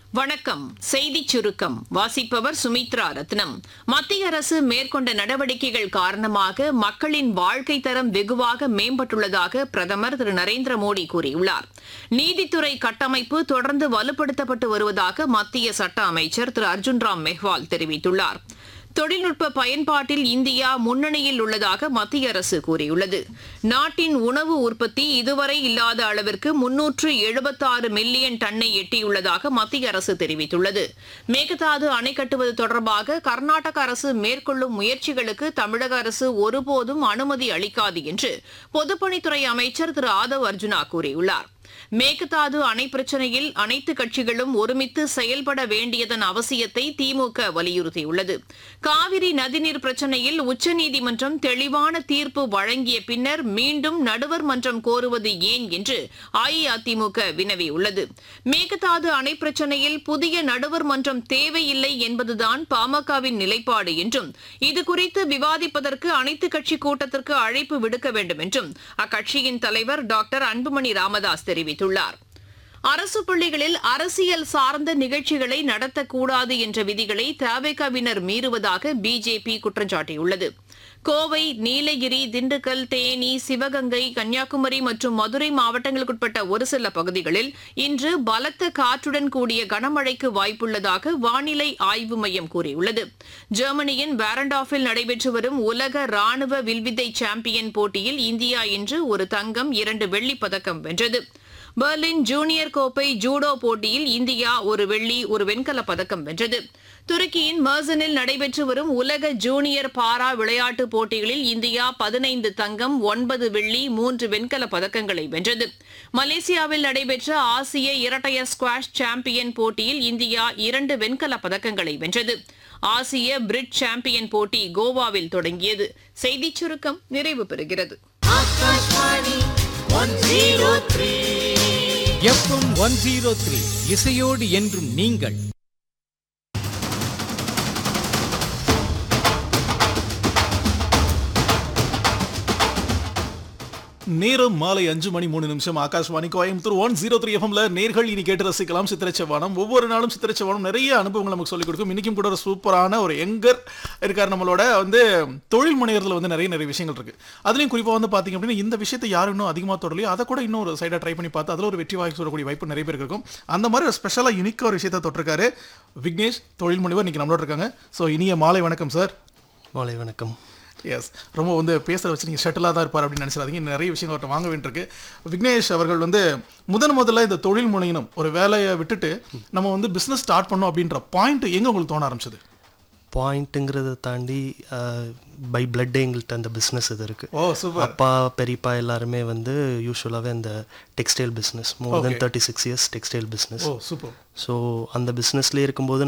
வணக்கம். செய்திச் சுருக்கம் வாசிப்பவர் சுமித்ரா ரத்னம். மத்திய அரசு மேற்கொண்ட நடவடிக்கைகள் காரணமாக மக்களின் வாழ்க்கை தரம் வெகுவாக மேம்பட்டுள்ளதாக பிரதமர் திரு நரேந்திர மோடி கூறியுள்ளார். நீதித்துறை கட்டமைப்பு தொடர்ந்து வலுப்படுத்தப்பட்டு வருவதாக மத்திய சட்ட அமைச்சர் திரு அர்ஜுன் ராம் மெஹ்வால் தெரிவித்துள்ளார். தொழில்நுட்ப பயன்பாட்டில் இந்தியா முன்னணியில் உள்ளதாக மத்திய அரசு கூறியுள்ளது. நாட்டின் உணவு உற்பத்தி இதுவரை இல்லாத அளவிற்கு 376 மில்லியன் டன்னை எட்டியுள்ளதாக மத்திய அரசு தெரிவித்துள்ளது. மேகதாது அணை கட்டுவது தொடர்பாக கர்நாடக அரசு மேற்கொள்ளும் முயற்சிகளுக்கு தமிழக அரசு ஒருபோதும் அனுமதி அளிக்காது என்று பொதுப்பணித்துறை அமைச்சர் திரு ஆதவ் அர்ஜுனா கூறியுள்ளார். மேகதாது அணை பிரச்சினையில் அனைத்து கட்சிகளும் ஒருமித்து செயல்பட வேண்டியதன் அவசியத்தை திமுக வலியுறுத்தியுள்ளது. காவிரி நதிநீர் பிரச்சினையில் உச்சநீதிமன்றம் தெளிவான தீர்ப்பு வழங்கிய பின்னர் மீண்டும் நடுவர் மன்றம் கோருவது ஏன் என்று அஇஅதிமுக வினவியுள்ளது. மேகதாது அணை பிரச்சினையில் புதிய நடுவர் மன்றம் தேவையில்லை என்பதுதான் பாமகவின் நிலைப்பாடு என்றும் இதுகுறித்து விவாதிப்பதற்கு அனைத்துக் கட்சி கூட்டத்திற்கு அழைப்பு விடுக்க வேண்டும் என்றும் அக்கட்சியின் தலைவர் டாக்டர் அன்புமணி ராமதாஸ் தெரிவித்துள்ளார். அரசு பள்ளிகளில் அரசியல் சார்ந்த நிகழ்ச்சிகளை நடத்தக்கூடாது என்ற விதிகளை தவேகாவினர் மீறுவதாக பிஜேபி குற்றம் சாட்டியுள்ளது. கோவை, நீலகிரி, திண்டுக்கல், தேனி, சிவகங்கை, கன்னியாகுமரி மற்றும் மதுரை மாவட்டங்களுக்குட்பட்ட ஒரு சில பகுதிகளில் இன்று பலத்த காற்றுடன் கூடிய கனமழைக்கு வாய்ப்புள்ளதாக வானிலை ஆய்வு மையம் கூறியுள்ளது. ஜெர்மனியின் வேரண்டாஃபில் நடைபெற்று வரும் உலக ராணுவ வில்வித்தை சாம்பியன் போட்டியில் இந்தியா இன்று ஒரு தங்கம், 2 வெள்ளிப் பதக்கம் வென்றது. பெர்லின் ஜூனியர் கோப்பை ஜூடோ போட்டியில் இந்தியா ஒரு வெள்ளி, ஒரு வெண்கலப் பதக்கம் வென்றது. துருக்கியின் மெர்சனில் நடைபெற்று வரும் உலக ஜூனியர் பாரா விளையாட்டுப் போட்டிகளில் இந்தியா 15 தங்கம், 9 வெள்ளி, 3 வெண்கலப் பதக்கங்களை வென்றது. மலேசியாவில் நடைபெற்ற ஆசிய இரட்டையர் ஸ்குவாஷ் சாம்பியன் போட்டியில் இந்தியா 2 வெண்கலப் பதக்கங்களை வென்றது. ஆசிய பிரிட்ஜ் சாம்பியன் போட்டி கோவாவில் தொடங்கியது. செய்திச் சுருக்கம் நிறைவு பெறுகிறது. FM 103 இசையோடு என்றும் நீங்கள். நேரம் மாலை 5:03 ஆகாஷ்வாணி கோயம்புத்தூர் 103 எஃப்எம்ல நேர்கள் இனி கேட்டு ரசிக்கலாம் சித்திரச்சவானம். ஒவ்வொரு நாளும் சித்திரச்சவானம் நிறைய அனுபவங்கள் நமக்கு சொல்லிக் கொடுக்கும். இன்னைக்கும் கூட ஒரு சூப்பரான ஒரு யங்கர் இருக்கார் நம்மளோட. தொழில் முனையத்தில் நிறைய விஷயங்கள் இருக்கு. அதுலயும் குறிப்பா பாத்தீங்க அப்படின்னா இந்த விஷயத்தை யாரும் இன்னும் அதிகமாக தொடரலையோ அதை கூட இன்னும் ஒரு சைடா ட்ரை பண்ணி பார்த்து அதில் ஒரு வெற்றி வாய்ப்பு சொல்லக்கூடிய வாய்ப்பு நிறைய பேருக்கு இருக்கும். அந்த மாதிரி ஒரு ஸ்பெஷலா யூனிக்கா ஒரு விஷயத்தை தொட்டிருக்காரு விக்னேஷ், தொழில் முனைவர். இன்னைக்கு நம்மளோட இருக்காங்க. ஸோ இனிய மாலை வணக்கம் சார். மாலை வணக்கம். எஸ், ரொம்ப பேசுகிற வச்சு நீங்கள் ஷட்டிலாக தான் இருப்பார் அப்படின்னு நினச்சிடாதீங்க. நிறைய விஷயங்கள் அவர்கிட்ட வாங்க வேண்டியிருக்கு. விக்னேஷ் அவர்கள் முதல்ல இந்த தொழில் முனையினம் ஒரு வேலையை விட்டுட்டு நம்ம பிஸ்னஸ் ஸ்டார்ட் பண்ணோம் அப்படின்ற பாயிண்ட் எங்கே உங்களுக்கு தோண ஆரம்பிச்சது? பாயிண்ட்டுங்கிறத தாண்டி பை பிளட் எங்கள்கிட்ட அந்த பிஸ்னஸ் இது இருக்குது. ஓ சூப்பர். அப்பா பெரியப்பா எல்லாருமே யூஸ்வலாகவே அந்த டெக்ஸ்டைல் பிஸ்னஸ் மோர் தென் 36 இயர்ஸ் டெக்ஸ்டைல் பிஸ்னஸ். ஓ சூப்பர். ஸோ அந்த பிஸ்னஸ்லேயே இருக்கும்போது